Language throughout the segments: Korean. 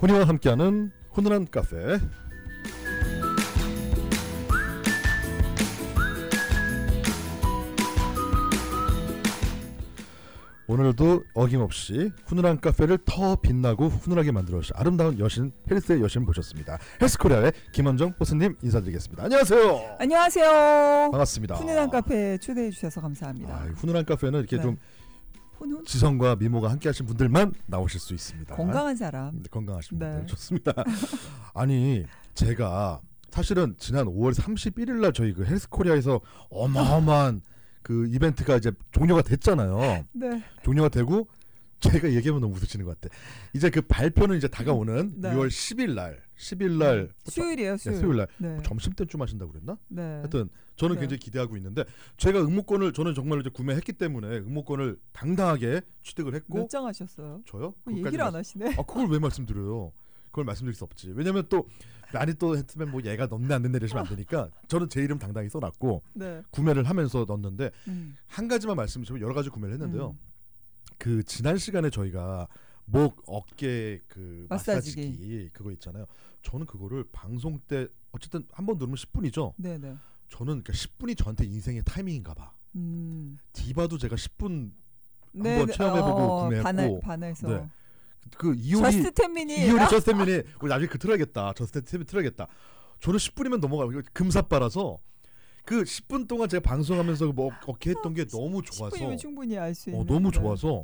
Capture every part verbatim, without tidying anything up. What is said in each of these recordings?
훈이와 함께하는 훈훈한 카페. 오늘도 어김없이 훈훈한 카페를 더 빛나고 훈훈하게 만들어주신 아름다운 여신, 헬스의 여신 모셨습니다. 헬스코리아의 김원정 보스님 인사드리겠습니다. 안녕하세요. 안녕하세요. 반갑습니다. 훈훈한 카페에 초대해 주셔서 감사합니다. 아, 훈훈한 카페는 이렇게 네. 좀 훈훈? 지성과 미모가 함께 하신 분들만 나오실 수 있습니다. 건강한 사람. 네, 건강하신 네. 분들 좋습니다. 아니 제가 사실은 지난 오월 삼십일일 날 저희 그 헬스코리아에서 어마어마한 그 이벤트가 이제 종료가 됐잖아요. 네. 종료가 되고 제가 얘기하면 너무 웃으시는 것 같아. 이제 그 발표는 이제 다가오는 네. 유월 십일 날, 십일 날 수요일이에요, 수요일. 네, 수요일 날 네. 뭐 점심 때쯤 하신다고 그랬나? 네. 하여튼 저는 네. 굉장히 기대하고 있는데 제가 응모권을 저는 정말 이제 구매했기 때문에 응모권을 당당하게 취득을 했고. 몇 장 하셨어요? 저요? 그 얘기를 안 하시네. 아 그걸 왜 말씀드려요? 그걸 말씀드릴 수 없지. 왜냐면 또 많이 또 했으면 뭐 얘가 넣네 안 넣네 이러시면 안 되니까 저는 제 이름 당당히 써놨고 네. 구매를 하면서 넣었는데 음. 한 가지만 말씀드리면 여러 가지 구매를 했는데요. 음. 그 지난 시간에 저희가 목 어깨 그 마사지기. 마사지기 그거 있잖아요. 저는 그거를 방송 때 어쨌든 한 번 누르면 십 분이죠. 네네. 저는 그러니까 십 분이 저한테 인생의 타이밍인가 봐. 음. 디바도 제가 십 분 네, 한번 네. 체험해보고 어, 구매했고 반해, 반해서. 네. 그 이효리 저스트 텐미니. 이효리 저스트민이 우리 나중에 그 틀어야겠다. 저스트 텐미 틀어야겠다. 저는 십 분이면 넘어가. 금사빠라서 그 십 분 동안 제가 방송하면서 뭐 어깨 했던 게 너무 좋아서 십 분이면 충분히 알 수 있는. 어, 너무 네. 좋아서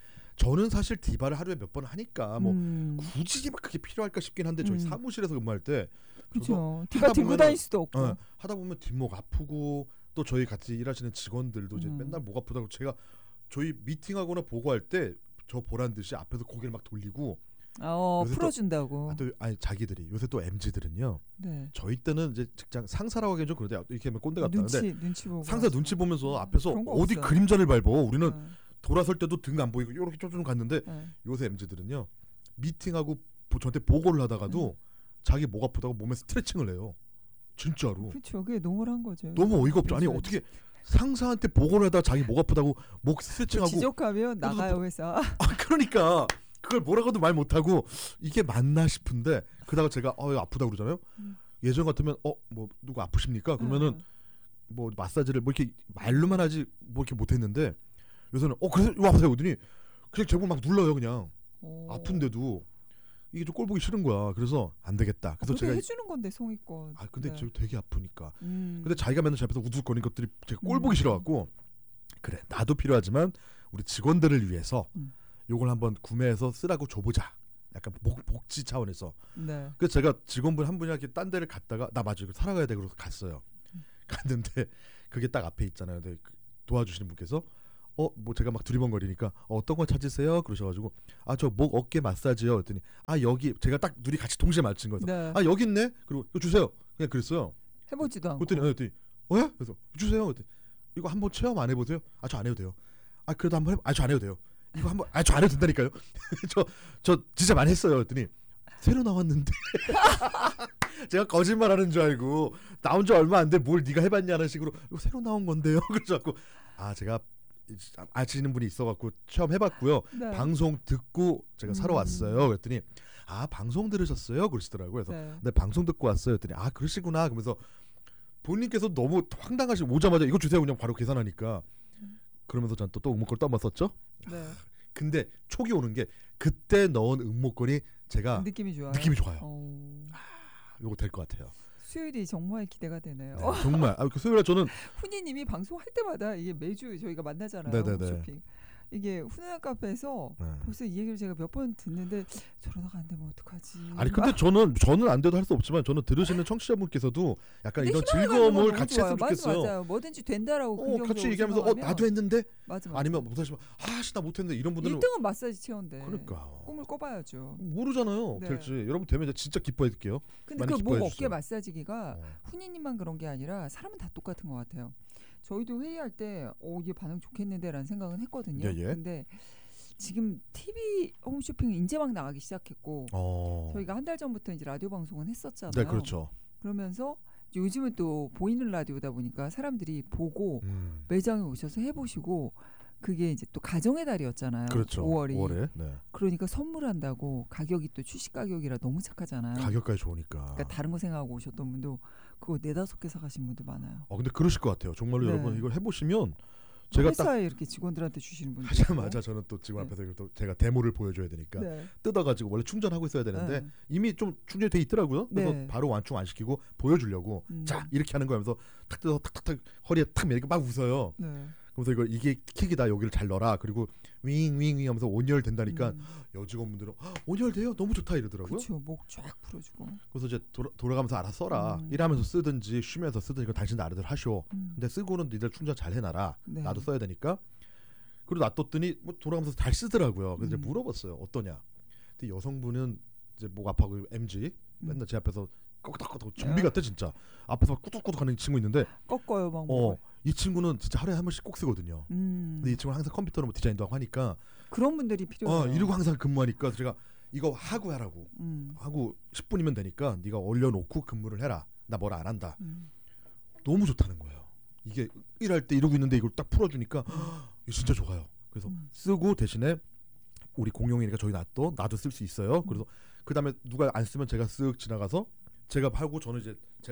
저는 사실 디바를 하루에 몇 번 하니까 뭐 음. 굳이 막 그게 필요할까 싶긴 한데 저희 음. 사무실에서 근무할 때 그렇죠. 하다 디바 들고 보면은- 다닐 수도 없고. 어, 하다 보면 뒷목 아프고 또 저희 같이 일하시는 직원들도 이제 음. 맨날 목 아프다고 제가 저희 미팅하거나 보고할 때 저 보란 듯이 앞에서 고개를 막 돌리고 어, 요새 또- 풀어준다고. 아, 또 아니 자기들이 요새 또 엠지들은요 네. 저희 때는 이제 직장 상사라고 하기엔 좀 그런데 이렇게 하면 꼰대 같다는데 눈치 눈치 보고. 상사 눈치 보면서 앞에서 그런 거 어디 없어요. 그림자를 밟어 우리는 네. 돌아설 때도 등 안 보이고 이렇게 쪼쪼 갔는데 네. 요새 엠지들은요 미팅하고 보- 저한테 보고를 하다가도 음. 자기 목 아프다고 몸에 스트레칭을 해요. 진짜로. 그렇죠. 그게 노멀한 거죠. 너무 어이가 없죠. 아니 요즘 어떻게 상사한테 보고를 하다 자기 목 아프다고 목 스트레칭하고 지적하면 나가요 회사. 아 그러니까 그걸 뭐라고도 말 못하고 이게 맞나 싶은데 그러다가 제가 어 아프다고 그러잖아요. 음. 예전 같으면 어 뭐 누구 아프십니까? 그러면은 음. 뭐 마사지를 뭐 이렇게 말로만 하지 뭐 이렇게 못했는데 요새는 어 그래서 이거 아프세요 그러더니 그냥 제목 막 눌러요 그냥 오. 아픈데도 이게 좀 꼴 보기 싫은 거야. 그래서 안 되겠다. 그래서 그게 제가 해주는 건데 성의껏. 아 근데 네. 저 되게 아프니까. 음. 근데 자기가 맨날 제 앞에서 우두거리는 것들이 제가 꼴 보기 음. 싫어갖고 그래 나도 필요하지만 우리 직원들을 위해서 음. 요걸 한번 구매해서 쓰라고 줘보자. 약간 복, 복지 차원에서. 네. 그래서 제가 직원분 한 분이 이렇게 딴 데를 갔다가 나 맞아 이거 살아가야 돼 그래서 갔어요. 음. 갔는데 그게 딱 앞에 있잖아요. 근데 그 도와주시는 분께서 어 뭐 제가 막 두리번거리니까 어, 어떤 거 찾으세요? 그러셔가지고 아 저 목 어깨 마사지요. 그랬더니 아 여기 제가 딱 둘이 같이 동시에 맞춘 거예요. 네. 아 여기 있네. 그리고 이거 주세요. 그냥 그랬어요. 해보지도 않고. 그랬더니, 그랬더니 어? 그래서 주세요. 그랬더니 이거 한번 체험 안 해보세요? 아 저 안 해도 돼요. 아 그래도 한번 해. 아 저 안 해도 돼요. 이거 한번 아 저 안 해도 된다니까요. 저 저 진짜 많이 했어요. 그랬더니 새로 나왔는데 제가 거짓말하는 줄 알고 나온 지 얼마 안 돼 뭘 네가 해봤냐는 식으로 이거 새로 나온 건데요. 그래서 아 제가 아시는 분이 있어갖고 체험 해봤고요. 네. 방송 듣고 제가 사러 음. 왔어요. 그랬더니 아 방송 들으셨어요? 그러시더라고요. 그래서 네. 네 방송 듣고 왔어요. 그랬더니 아 그러시구나. 그러면서 본인께서 너무 황당하시고 오자마자 이거 주세요 그냥 바로 계산하니까 그러면서 전 또 또 응모권 또 한번 썼죠. 네. 근데 촉이 오는 게 그때 넣은 응모권이 제가 느낌이 좋아요. 느낌이 좋아요. 어. 요거 될 것 같아요. 수요일이 정말 기대가 되네요. 네, 정말 아, 그 수요일에 저는 훈이님이 방송할 때마다 이게 매주 저희가 만나잖아요. 네네네. 홈쇼핑. 이게 훈훈한 카페에서 네. 벌써 이 얘기를 제가 몇 번 듣는데 저러다가 안 되면 어떡하지? 아니 근데 저는 저는 안 돼도 할 수 없지만 저는 들으시는 청취자분께서도 약간 근데 이런 희망을 갖는 건 즐거움을 너무 같이 좋아요. 했으면 맞아, 좋겠어요. 맞아요. 뭐든지 된다라고 어, 긍정적으로 같이 얘기하면서 어 생각하면 나도 했는데 맞아, 맞아. 아니면 못하시면 아씨 나 못했는데 이런 분들은 일 등은 마사지 체온데 그러니까 꿈을 꿔봐야죠. 모르잖아요. 네. 될지 여러분 되면 진짜 기뻐해 드릴게요. 근데 많이 그 목 기뻐해 어깨 주세요. 마사지기가 어. 훈이님만 그런 게 아니라 사람은 다 똑같은 것 같아요. 저희도 회의할 때 어, 이게 반응 좋겠는데라는 생각은 했거든요. 예, 예. 근데 지금 티비 홈쇼핑이 이제 막 나가기 시작했고 어. 저희가 한 달 전부터 이제 라디오 방송은 했었잖아요. 네 그렇죠. 그러면서 요즘은 또 보이는 라디오다 보니까 사람들이 보고 음. 매장에 오셔서 해보시고 그게 이제 또 가정의 달이었잖아요. 그렇죠. 오월이. 오월에. 네. 그러니까 선물한다고 가격이 또 출시 가격이라 너무 착하잖아요. 가격까지 좋으니까. 그러니까 다른 거 생각하고 오셨던 분도 그거 네다섯 개 사가신 분도 많아요. 어 근데 그러실 것 같아요. 정말로 네. 여러분 이걸 해보시면 제가 딱 회사에 이렇게 직원들한테 주시는 분들 하자마자 저는 또 직원 네. 앞에서 이걸 또 제가 데모를 보여줘야 되니까 네. 뜯어가지고 원래 충전하고 있어야 되는데 네. 이미 좀 충전이 돼 있더라고요. 그래서 네. 바로 완충 안 시키고 보여주려고 음. 자 이렇게 하는 거면서 탁 뜯어서 탁탁탁 허리에 탁 이렇게 막 웃어요. 네. 그래서 이거 이게 킥이다 여기를 잘 넣어라. 그리고 윙윙윙 하면서 온열 된다니까 음. 여직원분들은 온열 돼요 너무 좋다 이러더라고요. 그렇죠. 목 쫙 풀어주고. 그래서 이제 돌아, 돌아가면서 알아 써라. 음. 일하면서 쓰든지 쉬면서 쓰든지 이건 당신 나름대로 하쇼. 음. 근데 쓰고는 니들 충전 잘 해놔라. 네. 나도 써야 되니까. 그리고 놔뒀더니 뭐 돌아가면서 잘 쓰더라고요. 그래서 음. 이제 물어봤어요. 어떠냐. 근데 여성분은 이제 목 아파고 엠지 음. 맨날 제 앞에서 꺽덕꺽덕 좀비 같아 진짜. 앞에서 막 꾸덕꾸덕 하는 친구 있는데 꺾어요 막. 어, 목을. 이 친구는 진짜 하루에 한 번씩 꼭 쓰거든요. 음. 근데 이 친구는 항상 컴퓨터로 뭐 디자인도 하고 하니까 그런 분들이 필요해요. 어, 이러고 항상 근무하니까 제가 이거 하고 하라고. 음. 하고 십 분이면 되니까 네가 올려놓고 근무를 해라. 나 뭐라 안 한다. 음. 너무 좋다는 거예요. 이게 일할 때 이러고 있는데 이걸 딱 풀어주니까 이거 진짜 좋아요. 그래서 음. 쓰고 대신에 우리 공용이니까 저희 놔둬 나도 쓸 수 있어요. 그래서 그 다음에 누가 안 쓰면 제가 쓱 지나가서 제가 팔고 저는 이제